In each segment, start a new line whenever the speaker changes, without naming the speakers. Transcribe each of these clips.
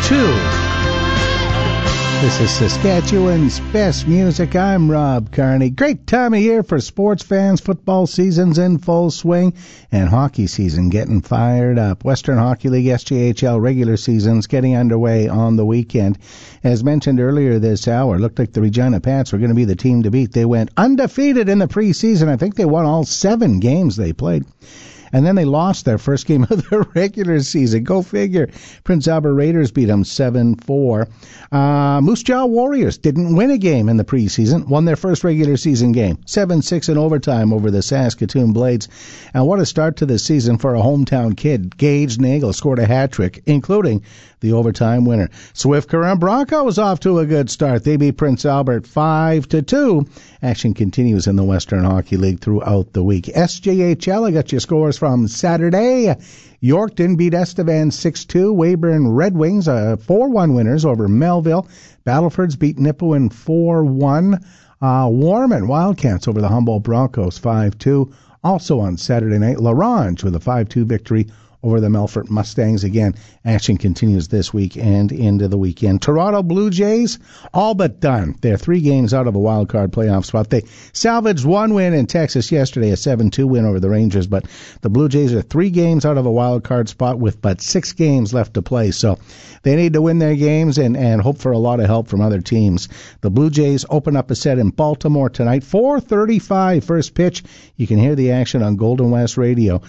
This is Saskatchewan's best music. I'm Rob Carney. Great time of year for sports fans. Football season's in full swing and hockey season getting fired up. Western Hockey League SJHL regular season's getting underway on the weekend. As mentioned earlier this hour, looked like the Regina Pats were going to be the team to beat. They went undefeated in the preseason. I think they won all 7 games they played. And then they lost their first game of the regular season. Go figure. Prince Albert Raiders beat them 7-4. Moose Jaw Warriors didn't win a game in the preseason. Won their first regular season game. 7-6 in overtime over the Saskatoon Blades. And what a start to the season for a hometown kid. Gage Nagel scored a hat-trick, including the overtime winner. Swift Current Broncos off to a good start. They beat Prince Albert 5-2. Action continues in the Western Hockey League throughout the week. SJHL, I got your scores from Saturday. Yorkton beat Estevan 6-2. Weyburn Red Wings, 4-1 winners over Melville. Battlefords beat Nipawin 4-1. Warman Wildcats over the Humboldt Broncos 5-2. Also on Saturday night, LaRange with a 5-2 victory over the Melfort Mustangs. Again, action continues this week and into the weekend. Toronto Blue Jays, all but done. They're 3 games out of a wild card playoff spot. They salvaged 1 win in Texas yesterday, a 7-2 win over the Rangers, but the Blue Jays are 3 games out of a wild card spot with but 6 games left to play. So they need to win their games and hope for a lot of help from other teams. The Blue Jays open up a set in Baltimore tonight, 4:35 first pitch. You can hear the action on Golden West Radio.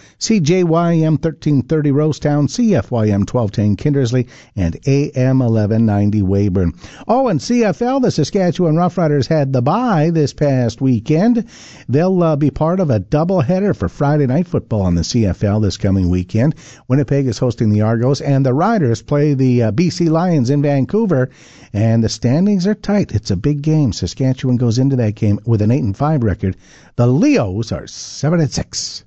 CJYM 1330 Rosetown, CFYM 1210 Kindersley, and AM 1190 Weyburn. Oh, and CFL, the Saskatchewan Roughriders had the bye this past weekend. They'll be part of a doubleheader for Friday night football on the CFL this coming weekend. Winnipeg is hosting the Argos, and the Riders play the BC Lions in Vancouver, and the standings are tight. It's a big game. Saskatchewan goes into that game with an 8-5 record. The Leos are 7-6.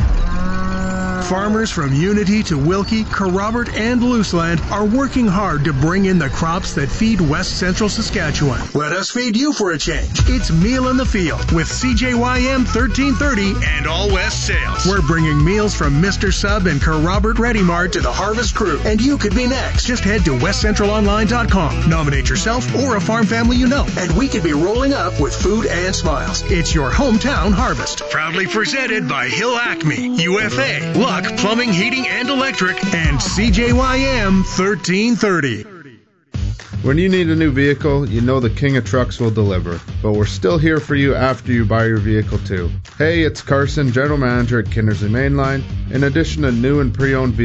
Farmers from Unity to Wilkie, Kerrobert, and Looseland are working hard to bring in the crops that feed West Central Saskatchewan. Let us feed you for a change. It's Meal in the Field with CJYM 1330 and All West Sales. We're bringing meals from Mr. Sub and Kerrobert Ready Mart to the Harvest Crew, and you could be next. Just head to westcentralonline.com, nominate yourself or a farm family you know, and we could be rolling up with food and smiles. It's your hometown harvest. Proudly presented by Hill Acme, UFA, Luck Plumbing, Heating, and Electric, and CJYM 1330.
When you need a new vehicle, you know the King of Trucks will deliver. But we're still here for you after you buy your vehicle too. Hey, it's Carson, General Manager at Kindersley Mainline. In addition to new and pre-owned vehicles,